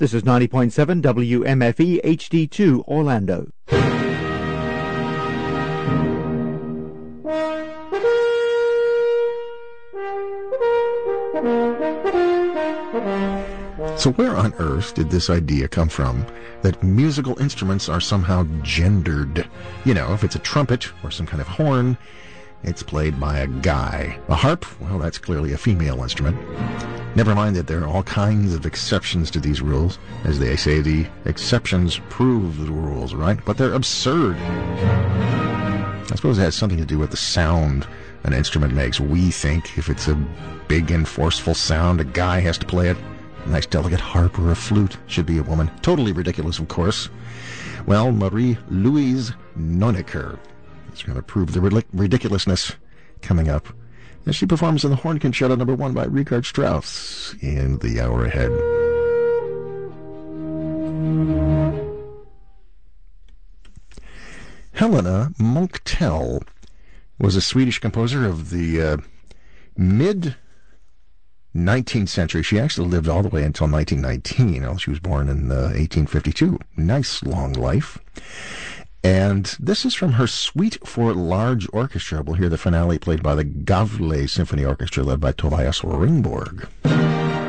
This is 90.7 WMFE HD2 Orlando. So where on earth did this idea come from that musical instruments are somehow gendered? You know, if it's a trumpet or some kind of horn, it's played by a guy. A harp, well, that's clearly a female instrument. Never mind that there are all kinds of exceptions to these rules. As they say, the exceptions prove the rules, right? But they're absurd. I suppose it has something to do with the sound an instrument makes. We think if it's a big and forceful sound, a guy has to play it. A nice delicate harp or a flute should be a woman. Totally ridiculous, of course. Well, Marie-Louise Nonecker is going to prove the ridiculousness coming up as she performs in the Horn Concerto No. 1 by Richard Strauss in the hour ahead. Helena Munktell was a Swedish composer of the mid-19th century. She actually lived all the way until 1919. She was born in 1852. Nice long life. And this is from her Suite for Large Orchestra. We'll hear the finale played by the Gavle Symphony Orchestra led by Tobias Ringborg.